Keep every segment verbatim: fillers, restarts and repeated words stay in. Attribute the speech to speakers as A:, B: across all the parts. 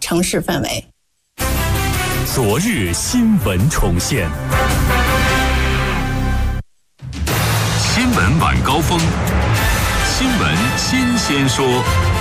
A: 城市氛围。
B: 昨日新闻重现，新闻晚高峰，新闻新鲜说。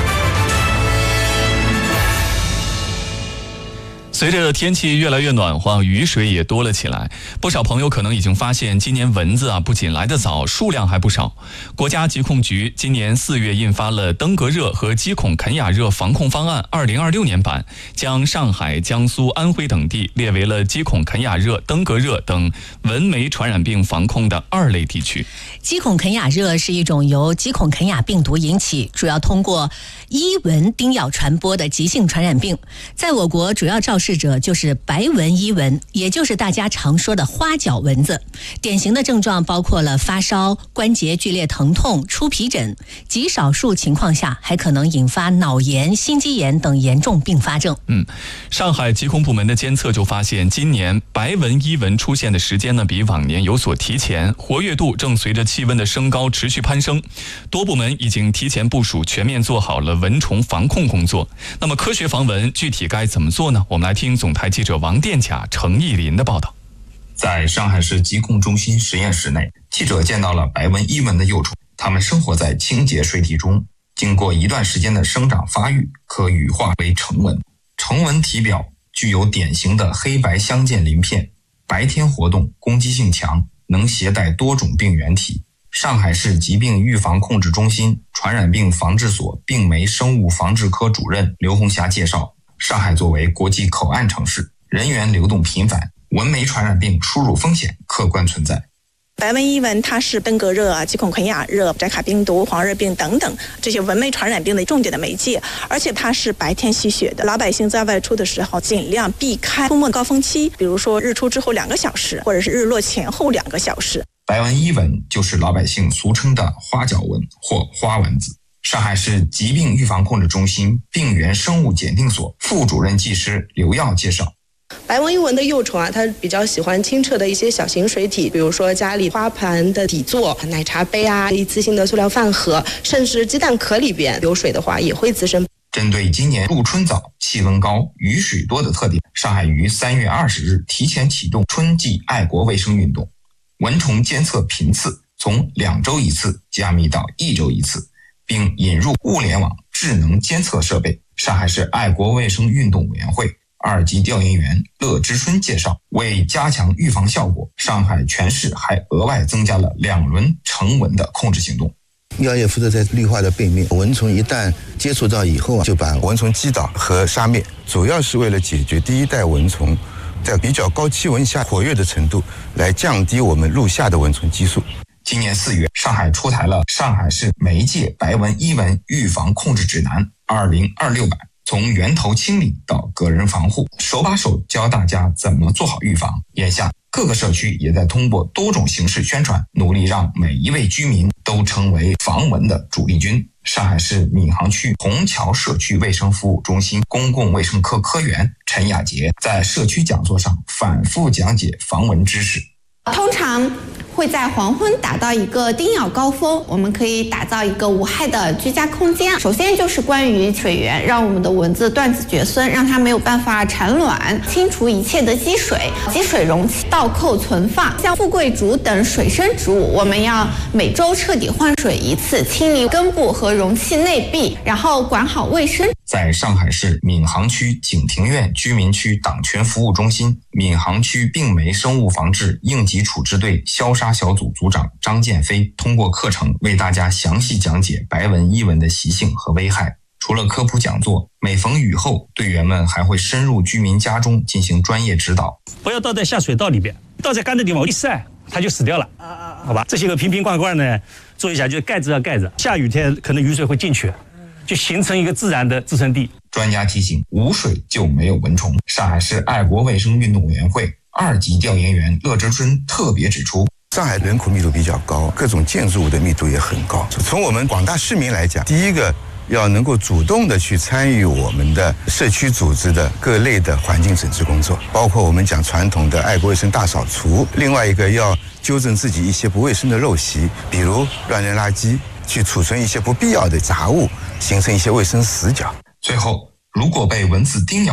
B: 随着天气越来越暖和，雨水也多了起来。不少朋友可能已经发现，今年蚊子啊不仅来得早，数量还不少。国家疾控局今年四月印发了登革热和鸡孔肯雅热防控方案二零二六年版，将上海、江苏、安徽等地列为了鸡孔肯雅热、登革热等蚊媒传染病防控的二类地区。
C: 鸡孔肯雅热是一种由鸡孔肯雅病毒引起，主要通过伊蚊叮咬传播的急性传染病。在我国主要肇事者就是白纹伊蚊，也就是大家常说的花脚蚊子。典型的症状包括了发烧、关节剧烈疼痛、出皮疹，极少数情况下还可能引发脑炎、心肌炎等严重并发症。
B: 嗯，上海疾控部门的监测就发现，今年白纹伊蚊出现的时间呢比往年有所提前，活跃度正随着气温的升高持续攀升。多部门已经提前部署，全面做好了蚊虫防控工作。那么科学防蚊具体该怎么做呢？我们来听总台记者王殿卡、程艺林的报道。
D: 在上海市疾控中心实验室内，记者见到了白纹伊蚊的幼虫，它们生活在清洁水体中，经过一段时间的生长发育，可羽化为成蚊。成蚊体表具有典型的黑白相间鳞片，白天活动，攻击性强，能携带多种病原体。上海市疾病预防控制中心传染病防治所病媒生物防治科主任刘红霞介绍，上海作为国际口岸城市，人员流动频繁，蚊媒传染病输入风险客观存在。
E: 白纹伊蚊它是登革热啊、鸡孔肯雅热、寨卡病毒、黄热病等等这些蚊媒传染病的重点的媒介，而且它是白天吸血的。老百姓在外出的时候，尽量避开出没高峰期，比如说日出之后两个小时，或者是日落前后两个小时。
D: 白纹伊蚊就是老百姓俗称的花脚蚊或花蚊子。上海市疾病预防控制中心病原生物检定所副主任技师刘耀介绍，
F: 白纹伊蚊的幼虫啊，它比较喜欢清澈的一些小型水体，比如说家里花盘的底座、奶茶杯啊、一次性的塑料饭盒，甚至鸡蛋壳里边有水的话也会滋生。
D: 针对今年入春早、气温高、雨水多的特点，上海于三月二十日提前启动春季爱国卫生运动，蚊虫监测频次从两周一次加密到一周一次，并引入物联网智能监测设备。上海市爱国卫生运动委员会二级调研员乐之春介绍，为加强预防效果，上海全市还额外增加了两轮成蚊的控制行动。
G: 药液辐射在绿化的背面，蚊虫一旦接触到以后啊，就把蚊虫击倒和杀灭，主要是为了解决第一代蚊虫在比较高气温下活跃的程度，来降低我们入夏的蚊虫基数。
D: 今年四月，上海出台了上海市媒介白纹伊蚊预防控制指南二零二六版，从源头清理到个人防护，手把手教大家怎么做好预防。眼下，各个社区也在通过多种形式宣传，努力让每一位居民都成为防蚊的主力军。上海市闵行区虹桥社区卫生服务中心公共卫生科科员陈雅杰在社区讲座上反复讲解防蚊知识。
H: 通常会在黄昏达到一个叮咬高峰，我们可以打造一个无害的居家空间。首先就是关于水源，让我们的蚊子断子绝孙，让它没有办法产卵，清除一切的积水，积水容器倒扣存放。像富贵竹等水生植物，我们要每周彻底换水一次，清理根部和容器内壁，然后管好卫生。
D: 在上海市闵行区景庭苑居民区党权服务中心，闵行区病媒生物防治应急处置队消杀小组组长张建飞通过课程为大家详细讲解白纹伊蚊的习性和危害。除了科普讲座，每逢雨后，队员们还会深入居民家中进行专业指导。
I: 不要倒在下水道里边，倒在干的地方一晒，它就死掉了。好吧，这些个瓶瓶罐罐呢，做一下就是盖子要盖着，下雨天可能雨水会进去，就形成一个自然的滋生地。
D: 专家提醒，无水就没有蚊虫。上海市爱国卫生运动委员会二级调研员乐之春特别指出，
G: 上海人口密度比较高，各种建筑物的密度也很高。从我们广大市民来讲，第一个要能够主动的去参与我们的社区组织的各类的环境整治工作，包括我们讲传统的爱国卫生大扫除。另外一个要纠正自己一些不卫生的陋习，比如乱扔垃圾，去储存一些不必要的杂物，形成一些卫生死角。
D: 最后，如果被蚊子叮咬